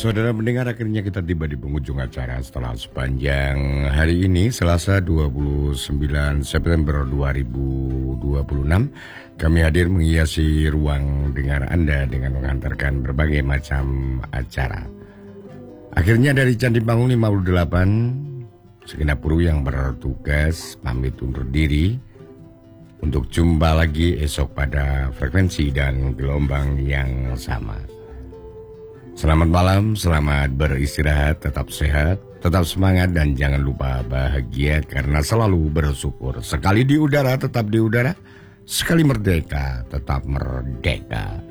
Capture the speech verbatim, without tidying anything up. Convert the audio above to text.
Saudara mendengar, akhirnya kita tiba di penghujung acara setelah sepanjang hari ini, Selasa dua puluh sembilan September dua ribu dua puluh enam. Kami hadir menghiasi ruang dengar Anda dengan mengantarkan berbagai macam acara. Akhirnya dari Candi Panggung lima puluh delapan, segenap kru yang bertugas pamit undur diri untuk jumpa lagi esok pada frekuensi dan gelombang yang sama. Selamat malam, selamat beristirahat, tetap sehat, tetap semangat, dan jangan lupa bahagia karena selalu bersyukur. Sekali di udara, tetap di udara. Sekali merdeka, tetap merdeka.